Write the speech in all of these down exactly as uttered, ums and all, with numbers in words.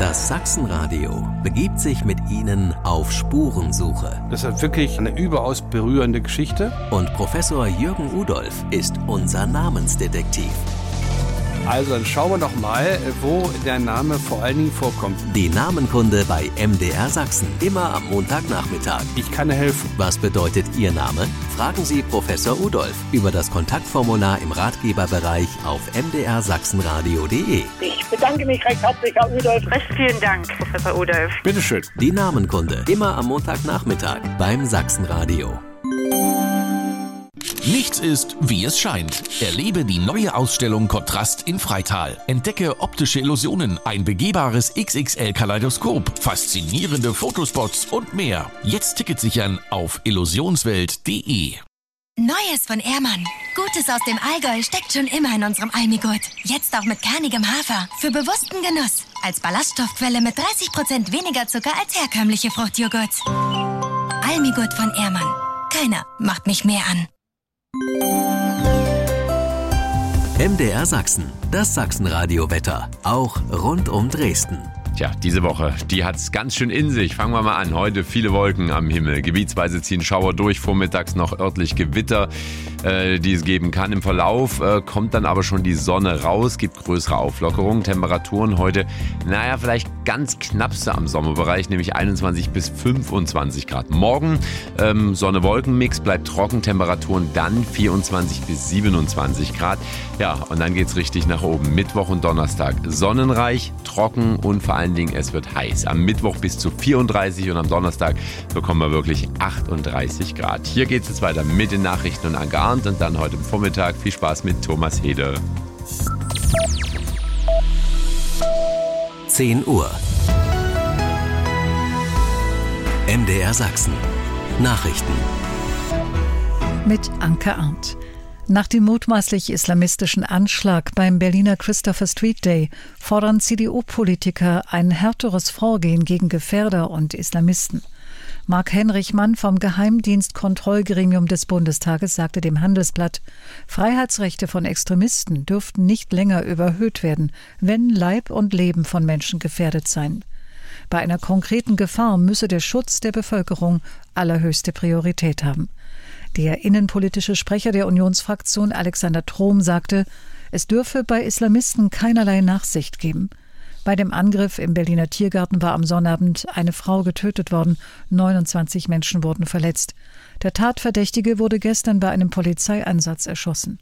Das Sachsenradio begibt sich mit Ihnen auf Spurensuche. Das ist wirklich eine überaus berührende Geschichte. Und Professor Jürgen Udolph ist unser Namensdetektiv. Also dann schauen wir doch mal, wo der Name vor allen Dingen vorkommt. Die Namenkunde bei M D R Sachsen. Immer am Montagnachmittag. Ich kann helfen. Was bedeutet Ihr Name? Fragen Sie Professor Udolph über das Kontaktformular im Ratgeberbereich auf m d r sachsenradio punkt d e. Ich bedanke mich recht herzlich, Herr Udolph. Recht vielen Dank, Professor Udolph. Bitteschön. Die Namenkunde. Immer am Montagnachmittag beim Sachsenradio. Nichts ist, wie es scheint. Erlebe die neue Ausstellung Kontrast in Freital. Entdecke optische Illusionen, ein begehbares X X L-Kaleidoskop, faszinierende Fotospots und mehr. Jetzt Ticket sichern auf illusionswelt punkt de. Neues von Ehrmann. Gutes aus dem Allgäu steckt schon immer in unserem Almigurt. Jetzt auch mit kernigem Hafer. Für bewussten Genuss. Als Ballaststoffquelle mit dreißig Prozent weniger Zucker als herkömmliche Fruchtjoghurts. Almigurt von Ehrmann. Keiner macht mich mehr an. M D R Sachsen, das Sachsenradio-Wetter, auch rund um Dresden. Tja, diese Woche, die hat's ganz schön in sich. Fangen wir mal an. Heute viele Wolken am Himmel. Gebietsweise ziehen Schauer durch, vormittags noch örtlich Gewitter, äh, die es geben kann. Im Verlauf äh, kommt dann aber schon die Sonne raus, gibt größere Auflockerungen. Temperaturen heute, naja, vielleicht ganz knappste am Sommerbereich, nämlich einundzwanzig bis fünfundzwanzig Grad. Morgen ähm, Sonne-Wolken-Mix, bleibt trocken, Temperaturen dann vierundzwanzig bis siebenundzwanzig Grad. Ja, und dann geht's richtig nach oben. Mittwoch und Donnerstag sonnenreich, trocken und vor allem es wird heiß. Am Mittwoch bis zu vierunddreißig und am Donnerstag bekommen wir wirklich achtunddreißig Grad. Hier geht es jetzt weiter mit den Nachrichten und Anke Arndt und dann heute Vormittag viel Spaß mit Thomas Heder. zehn Uhr. M D R Sachsen. Nachrichten. Mit Anke Arndt. Nach dem mutmaßlich islamistischen Anschlag beim Berliner Christopher Street Day fordern C D U-Politiker ein härteres Vorgehen gegen Gefährder und Islamisten. Marc Henrichmann vom Geheimdienstkontrollgremium des Bundestages sagte dem Handelsblatt, Freiheitsrechte von Extremisten dürften nicht länger überhöht werden, wenn Leib und Leben von Menschen gefährdet seien. Bei einer konkreten Gefahr müsse der Schutz der Bevölkerung allerhöchste Priorität haben. Der innenpolitische Sprecher der Unionsfraktion Alexander Trom sagte, es dürfe bei Islamisten keinerlei Nachsicht geben. Bei dem Angriff im Berliner Tiergarten war am Sonnabend eine Frau getötet worden, neunundzwanzig Menschen wurden verletzt. Der Tatverdächtige wurde gestern bei einem Polizeieinsatz erschossen.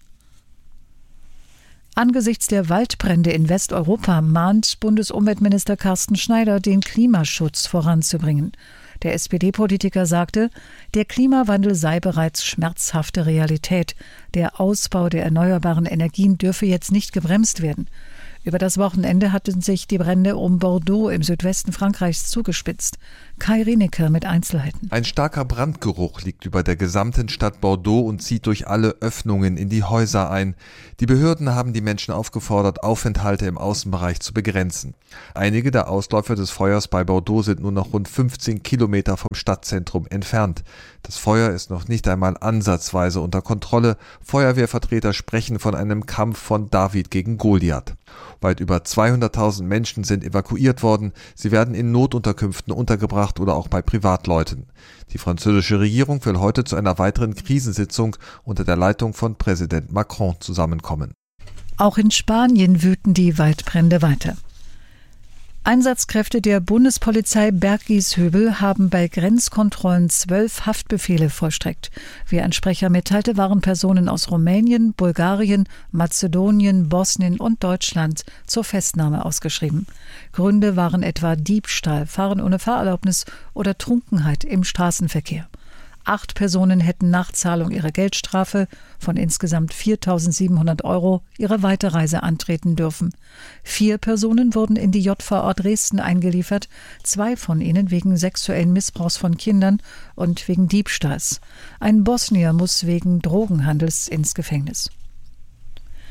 Angesichts der Waldbrände in Westeuropa mahnt Bundesumweltminister Carsten Schneider, den Klimaschutz voranzubringen. Der S P D-Politiker sagte, der Klimawandel sei bereits schmerzhafte Realität. Der Ausbau der erneuerbaren Energien dürfe jetzt nicht gebremst werden. Über das Wochenende hatten sich die Brände um Bordeaux im Südwesten Frankreichs zugespitzt. Kai Rienecke mit Einzelheiten. Ein starker Brandgeruch liegt über der gesamten Stadt Bordeaux und zieht durch alle Öffnungen in die Häuser ein. Die Behörden haben die Menschen aufgefordert, Aufenthalte im Außenbereich zu begrenzen. Einige der Ausläufer des Feuers bei Bordeaux sind nur noch rund fünfzehn Kilometer vom Stadtzentrum entfernt. Das Feuer ist noch nicht einmal ansatzweise unter Kontrolle. Feuerwehrvertreter sprechen von einem Kampf von David gegen Goliath. Weit über zweihunderttausend Menschen sind evakuiert worden. Sie werden in Notunterkünften untergebracht oder auch bei Privatleuten. Die französische Regierung will heute zu einer weiteren Krisensitzung unter der Leitung von Präsident Macron zusammenkommen. Auch in Spanien wüten die Waldbrände weiter. Einsatzkräfte der Bundespolizei Berggieshübel haben bei Grenzkontrollen zwölf Haftbefehle vollstreckt. Wie ein Sprecher mitteilte, waren Personen aus Rumänien, Bulgarien, Mazedonien, Bosnien und Deutschland zur Festnahme ausgeschrieben. Gründe waren etwa Diebstahl, Fahren ohne Fahrerlaubnis oder Trunkenheit im Straßenverkehr. Acht Personen hätten nach Zahlung ihrer Geldstrafe von insgesamt viertausendsiebenhundert Euro ihre Weiterreise antreten dürfen. Vier Personen wurden in die J V A Dresden eingeliefert, zwei von ihnen wegen sexuellen Missbrauchs von Kindern und wegen Diebstahls. Ein Bosnier muss wegen Drogenhandels ins Gefängnis.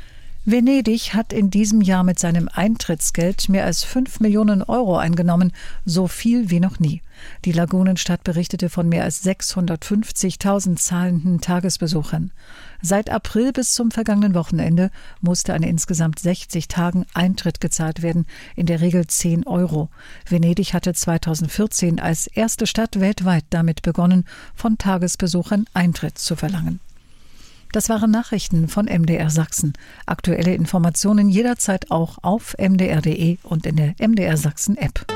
Venedig hat in diesem Jahr mit seinem Eintrittsgeld mehr als fünf Millionen Euro eingenommen, so viel wie noch nie. Die Lagunenstadt berichtete von mehr als sechshundertfünfzigtausend zahlenden Tagesbesuchern. Seit April bis zum vergangenen Wochenende musste an insgesamt sechzig Tagen Eintritt gezahlt werden, in der Regel zehn Euro. Venedig hatte zweitausendvierzehn als erste Stadt weltweit damit begonnen, von Tagesbesuchern Eintritt zu verlangen. Das waren Nachrichten von M D R Sachsen. Aktuelle Informationen jederzeit auch auf m d r punkt d e und in der M D R Sachsen App.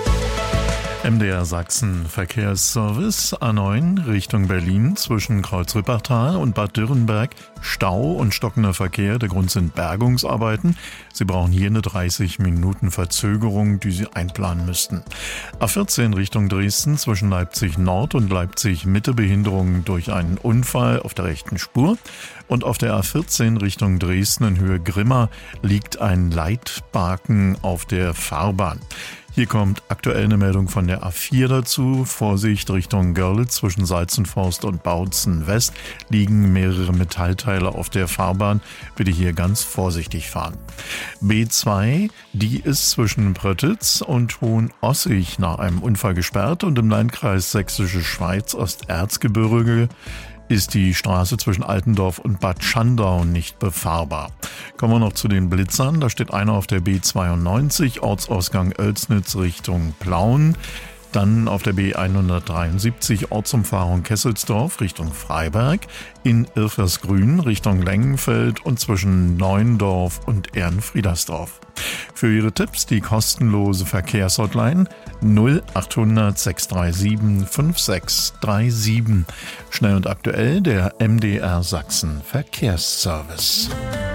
M D R Sachsen Verkehrsservice A neun Richtung Berlin zwischen Kreuz-Rippertal und Bad Dürrenberg. Stau und stockender Verkehr. Der Grund sind Bergungsarbeiten. Sie brauchen hier eine dreißig Minuten Verzögerung, die Sie einplanen müssten. A vierzehn Richtung Dresden zwischen Leipzig Nord und Leipzig Mitte Behinderung durch einen Unfall auf der rechten Spur. Und auf der A vierzehn Richtung Dresden in Höhe Grimma liegt ein Leitbaken auf der Fahrbahn. Hier kommt aktuell eine Meldung von der A vier dazu. Vorsicht Richtung Görlitz zwischen Salzenforst und Bautzen West liegen mehrere Metallteile auf der Fahrbahn. Bitte hier ganz vorsichtig fahren. B zwei, die ist zwischen Pröttitz und Hohenossig nach einem Unfall gesperrt und im Landkreis Sächsische Schweiz Osterzgebirge ist die Straße zwischen Altendorf und Bad Schandau nicht befahrbar. Kommen wir noch zu den Blitzern. Da steht einer auf der B zweiundneunzig, Ortsausgang Oelsnitz Richtung Plauen. Dann auf der B hundertdreiundsiebzig, Ortsumfahrung Kesselsdorf Richtung Freiberg. In Irfersgrün Richtung Lengenfeld und zwischen Neuendorf und Ehrenfriedersdorf. Für Ihre Tipps die kostenlose Verkehrshotline null achthundert sechshundertsiebenunddreißig fünfundsiebzig siebenunddreißig. Schnell und aktuell der M D R Sachsen Verkehrsservice.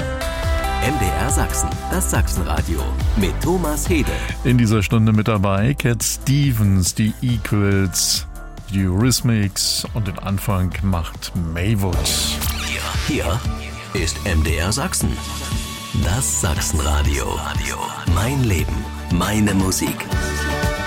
M D R Sachsen, das Sachsenradio mit Thomas Hede. In dieser Stunde mit dabei Cat Stevens, die Equals, die Eurythmics und den Anfang macht Maywood. Hier, hier ist M D R Sachsen, das Sachsenradio. Mein Leben, meine Musik.